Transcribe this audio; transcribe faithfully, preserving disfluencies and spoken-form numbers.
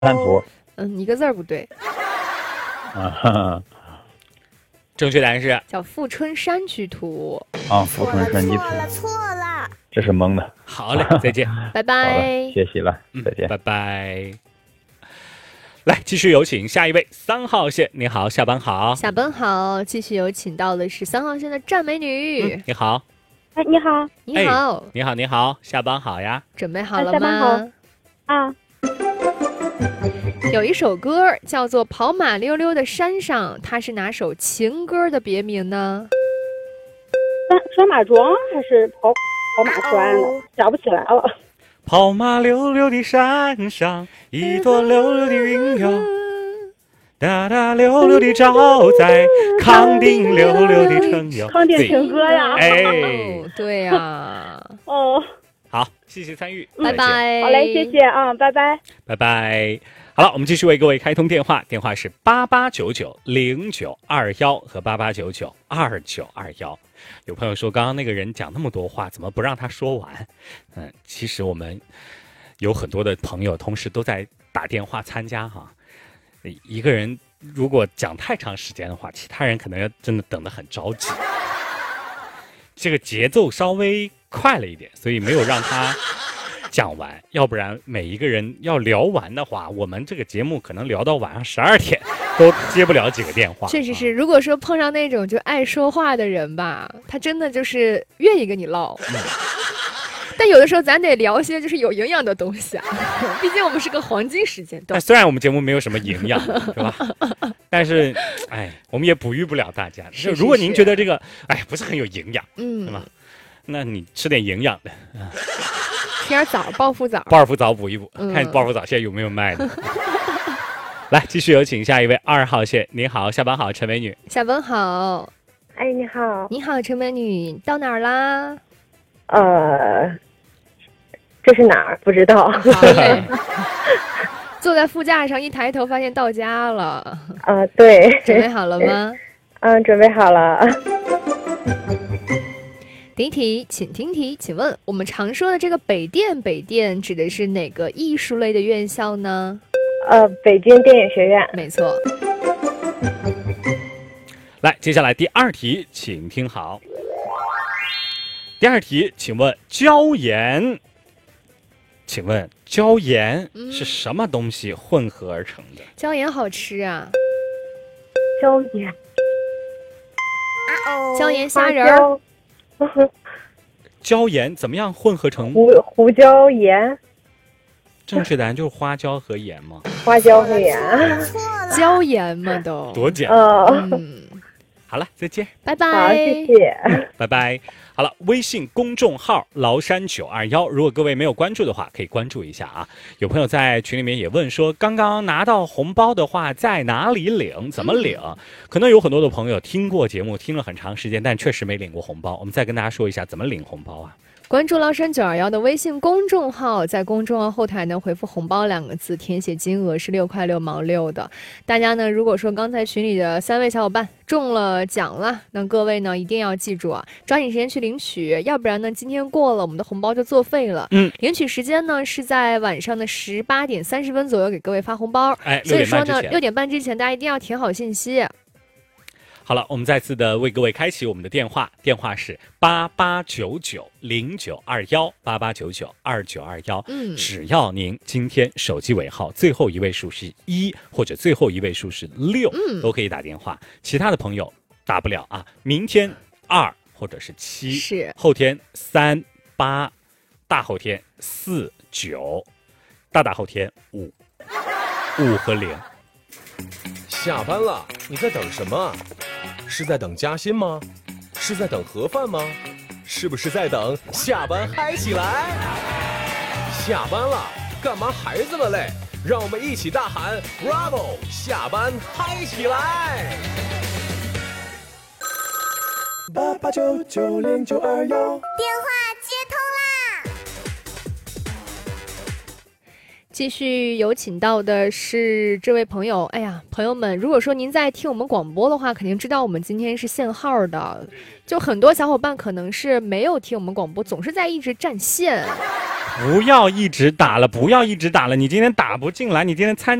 滩涂。 嗯，一个字儿不对。 啊哈哈。 正确答案是叫富春山居图。 啊，富春山居图。 错了错了， 这是蒙的。 好嘞，再见。 拜拜。 学习了，再见。 嗯、拜拜。来，继续有请下一位三号线。你好，下班好。 下班好，继续有请到的是三号线的战美女。 嗯、你好。 哎，你好。 你好、 哎。你好，你好，下班好呀。 准备好了吗？ 下班好。啊。 有一首歌叫做《跑马溜溜的山上》，它是哪首情歌的别名呢？ 拴拴马桩还是跑跑马栓的？想不起来了。 跑马溜溜的山上，一朵溜溜的云哟，哒哒溜溜的照在康定溜溜的城哟。 康定情歌呀！ 哎， 哦对呀、啊。 哦， 好，谢谢参与， 拜拜。 好嘞，谢谢啊，拜拜， 拜拜。好了，我们继续为各位开通电话，电话是八八九九零九二幺和八八九九二九二幺。有朋友说，刚刚那个人讲那么多话，怎么不让他说完？嗯，其实我们有很多的朋友同时都在打电话参加哈。一个人如果讲太长时间的话，其他人可能要真的等得很着急。这个节奏稍微快了一点，所以没有让他讲完，要不然每一个人要聊完的话，我们这个节目可能聊到晚上十二点都接不了几个电话。 确实是，如果说碰上那种就爱说话的人吧，他真的就是愿意跟你唠。嗯、但有的时候咱得聊些就是有营养的东西啊，毕竟我们是个黄金时间段。 虽然我们节目没有什么营养，是吧？但是，哎，我们也哺育不了大家。 是是是， 如果您觉得这个，哎，不是很有营养， 嗯， 是吧？那你吃点营养的。嗯吃点枣，抱负枣， 抱尔福枣补一补， 嗯、 看抱尔福枣现在有没有卖的。来，继续有请下一位二号线。你好，下班好，陈美女。 下班好。 哎，你好。 你好，陈美女，到哪儿啦？ 呃，这是哪儿？不知道。 坐在副驾上，一抬头发现到家了。 啊、呃，对。 准备好了吗？ 嗯，准备好了。 第一题，请听题，请问我们常说的这个北电，北电指的是哪个艺术类的院校呢？ 呃，北京电影学院。 没错。 来，接下来第二题，请听好。第二题，请问椒盐，请问椒盐是什么东西混合而成的？ 嗯、椒盐好吃啊。 椒盐。 椒盐虾仁儿。 椒盐怎么样混合成胡胡椒盐？ 正确答案就是花椒和盐吗？ 花椒和盐， 椒盐嘛都多简单。嗯，好了，再见， 拜拜。 好，谢谢， 拜拜。好了，微信公众号崂山九二幺，如果各位没有关注的话，可以关注一下啊。有朋友在群里面也问说，刚刚拿到红包的话，在哪里领？怎么领？嗯、可能有很多的朋友听过节目，听了很长时间，但确实没领过红包。我们再跟大家说一下怎么领红包啊。 关注崂山九二幺的微信公众号，在公众号后台呢回复红包两个字，填写金额是六块六毛六的。大家呢如果说刚才群里的三位小伙伴中了奖了，那各位呢一定要记住啊，抓紧时间去领取，要不然呢今天过了我们的红包就作废了。 嗯， 领取时间呢是在晚上的十八点三十分左右给各位发红包。 哎， 所以说呢六点半之前大家一定要填好信息。 好了，我们再次的为各位开启我们的电话，电话是八八九九零九二幺八八九九二九二幺。嗯，只要您今天手机尾号最后一位数是一或者最后一位数是六，嗯，都可以打电话。其他的朋友打不了啊。明天二或者是七， 是后天三八，大后天四九，大大后天五，五和零。 下班了，你在等什么？是在等加薪吗？是在等盒饭吗？是不是在等下班嗨起来？下班了，干嘛还这么累？让我们一起大喊 Bravo！ 下班嗨起来！ 八八九九零九二幺，电话接通啦！ 继续有请到的是这位朋友。哎呀，朋友们，如果说您在听我们广播的话，肯定知道我们今天是限号的。就很多小伙伴可能是没有听我们广播，总是在一直占线。 不要一直打了，不要一直打了，你今天打不进来，你今天参